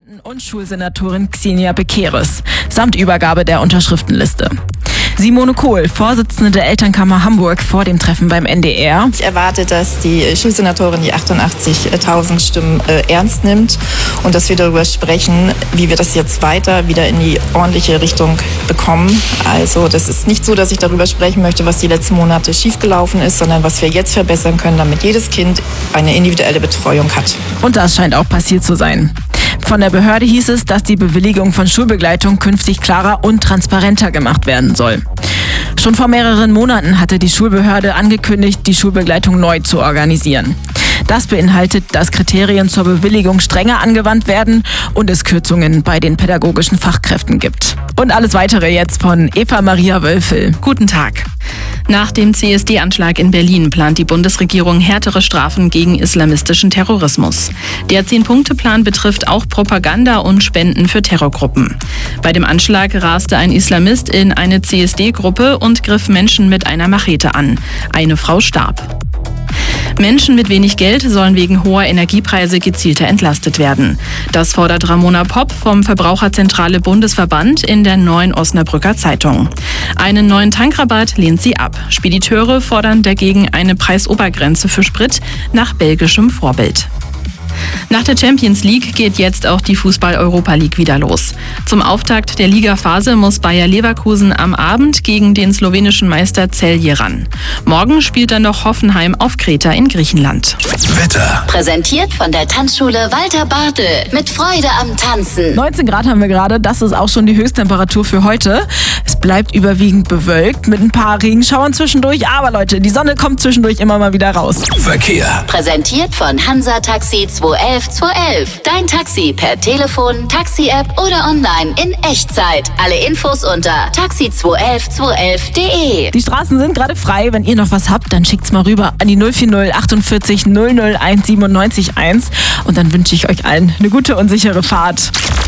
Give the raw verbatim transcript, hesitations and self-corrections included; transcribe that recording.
Präsidenten und Schulsenatorin Xenia Bekeres samt Übergabe der Unterschriftenliste. Simone Kohl, Vorsitzende der Elternkammer Hamburg, vor dem Treffen beim N D R. Ich erwarte, dass die Schulsenatorin die achtundachtzigtausend Stimmen äh, ernst nimmt und dass wir darüber sprechen, wie wir das jetzt weiter wieder in die ordentliche Richtung bekommen. Also das ist nicht so, dass ich darüber sprechen möchte, was die letzten Monate schiefgelaufen ist, sondern was wir jetzt verbessern können, damit jedes Kind eine individuelle Betreuung hat. Und das scheint auch passiert zu sein. Von der Behörde hieß es, dass die Bewilligung von Schulbegleitung künftig klarer und transparenter gemacht werden soll. Schon vor mehreren Monaten hatte die Schulbehörde angekündigt, die Schulbegleitung neu zu organisieren. Das beinhaltet, dass Kriterien zur Bewilligung strenger angewandt werden und es Kürzungen bei den pädagogischen Fachkräften gibt. Und alles Weitere jetzt von Eva Maria Wölfel. Guten Tag. Nach dem C S D-Anschlag in Berlin plant die Bundesregierung härtere Strafen gegen islamistischen Terrorismus. Der Zehn-Punkte-Plan betrifft auch Propaganda und Spenden für Terrorgruppen. Bei dem Anschlag raste ein Islamist in eine C S D-Gruppe und griff Menschen mit einer Machete an. Eine Frau starb. Menschen mit wenig Geld sollen wegen hoher Energiepreise gezielter entlastet werden. Das fordert Ramona Popp vom Verbraucherzentrale Bundesverband in der Neuen Osnabrücker Zeitung. Einen neuen Tankrabatt lehnt sie ab. Spediteure fordern dagegen eine Preisobergrenze für Sprit nach belgischem Vorbild. Nach der Champions League geht jetzt auch die Fußball-Europa League wieder los. Zum Auftakt der Ligaphase muss Bayer Leverkusen am Abend gegen den slowenischen Meister Celje ran. Morgen spielt dann noch Hoffenheim auf Kreta in Griechenland. Wetter. Präsentiert von der Tanzschule Walter Bartel. Mit Freude am Tanzen. neunzehn Grad haben wir gerade, das ist auch schon die Höchsttemperatur für heute. Es bleibt überwiegend bewölkt mit ein paar Regenschauern zwischendurch. Aber Leute, die Sonne kommt zwischendurch immer mal wieder raus. Verkehr. Präsentiert von Hansa Taxi zwei elf zwei elf. Dein Taxi per Telefon, Taxi-App oder online in Echtzeit. Alle Infos unter taxi zwei elf zwei elf punkt de. Die Straßen sind gerade frei. Wenn ihr noch was habt, dann schickt's mal rüber an die null vier null achtundvierzig null null eins siebenundneunzig eins. Und dann wünsche ich euch allen eine gute und sichere Fahrt.